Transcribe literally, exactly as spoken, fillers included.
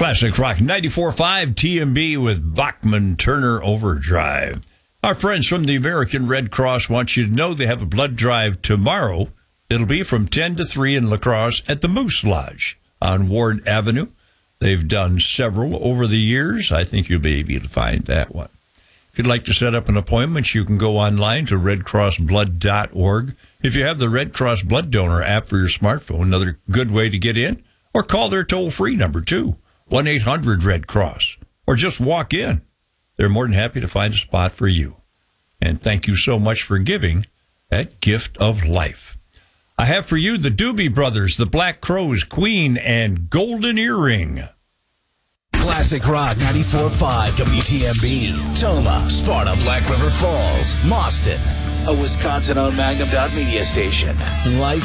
Classic Rock ninety-four point five T M B with Bachman Turner Overdrive. Our friends from the American Red Cross want you to know they have a blood drive tomorrow. It'll be from ten to three in La Crosse at the Moose Lodge on Ward Avenue. They've done several over the years. I think you'll be able to find that one. If you'd like to set up an appointment, you can go online to red cross blood dot org. If you have the Red Cross Blood Donor app for your smartphone, another good way to get in, or call their toll-free number, too, one eight hundred red cross, or just walk in. They're more than happy to find a spot for you. And thank you so much for giving that gift of life. I have for you the Doobie Brothers, the Black Crowes, Queen, and Golden Earring. Classic Rock ninety-four point five W T M B. Toma, Sparta, Black River Falls, Mauston. A Wisconsin-owned Magnum Dot Media station. Life